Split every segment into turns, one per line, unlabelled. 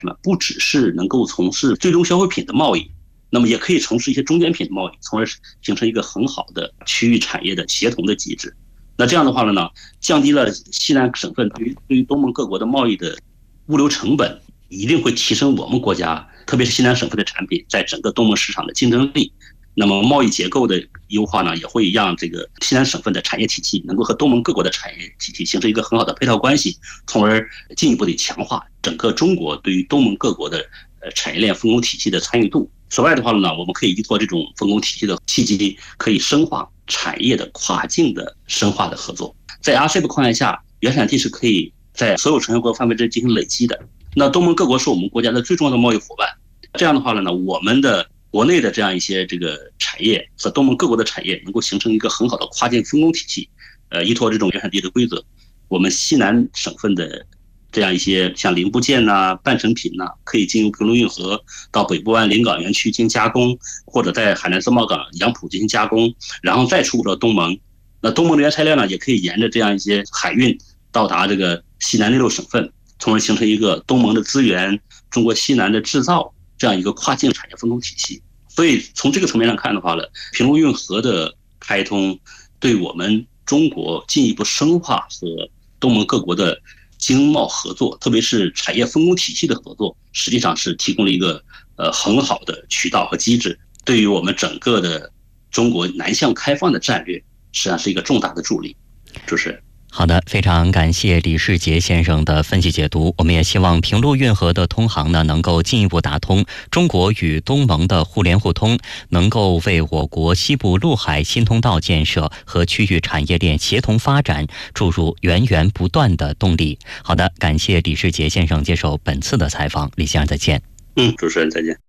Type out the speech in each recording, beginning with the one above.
不只是能够从事最终消费品的贸易，那么也可以从事一些中间品的贸易，从而形成一个很好的区域产业的协同的机制。那这样的话呢，降低了西南省份对于东盟各国的贸易的物流成本，一定会提升我们国家，特别是西南省份的产品在整个东盟市场的竞争力。那么贸易结构的优化呢，也会让这个西南省份的产业体系能够和东盟各国的产业体系形成一个很好的配套关系，从而进一步的强化整个中国对于东盟各国的产业链分工体系的参与度。此外的话呢，我们可以依托这种分工体系的契机，可以深化产业的跨境的深化的合作。在 RCEP 框架下，原产地是可以在所有成员国范围之内进行累积的。那东盟各国是我们国家的最重要的贸易伙伴，这样的话呢，我们的国内的这样一些这个产业和东盟各国的产业能够形成一个很好的跨境分工体系。依托这种原产地的规则，我们西南省份的这样一些像零部件半成品可以经由平陆运河到北部湾临港园区进行加工，或者在海南自贸港杨浦进行加工，然后再出口到东盟。那东盟的原材料呢，也可以沿着这样一些海运到达这个西南6省份，从而形成一个东盟的资源、中国西南的制造这样一个跨境产业分工体系。所以从这个层面上看的话呢，平陆运河的开通对我们中国进一步深化和东盟各国的经贸合作，特别是产业分工体系的合作，实际上是提供了一个很好的渠道和机制，对于我们整个的中国南向开放的战略实际上是一个重大的助力。主持人。
好的，非常感谢李世杰先生的分析解读。我们也希望平陆运河的通航呢，能够进一步打通中国与东盟的互联互通，能够为我国西部陆海新通道建设和区域产业链协同发展注入源源不断的动力。好的，感谢李世杰先生接受本次的采访，李先生再见。
主持人再见。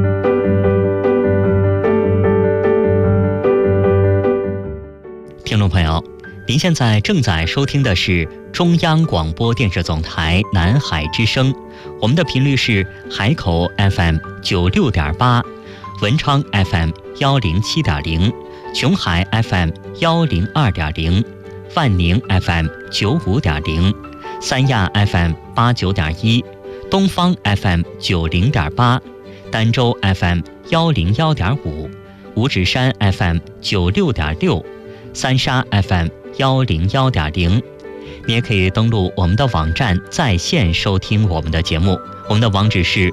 听众朋友，您现在正在收听的是中央广播电视总台南海之声，我们的频率是海口 FM 96.8，文昌 FM 107.0，琼海 FM 102.0，万宁 FM 95.0，三亚 FM 89.1，东方 FM 90.8，儋州 FM 101.5，五指山 FM 96.6，三沙 FM 101.0，你也可以登录我们的网站在线收听我们的节目，我们的网址是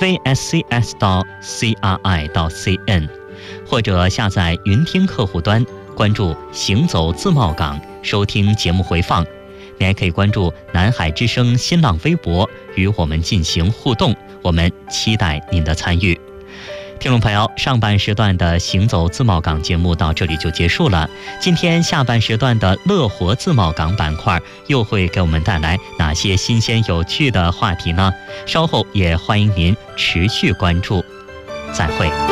vscs.cri.cn， 或者下载云听客户端，关注行走自贸港收听节目回放。你还可以关注南海之声新浪微博与我们进行互动，我们期待您的参与。听众朋友，上半时段的行走自贸港节目到这里就结束了。今天下半时段的乐活自贸港板块又会给我们带来哪些新鲜有趣的话题呢？稍后也欢迎您持续关注。再会。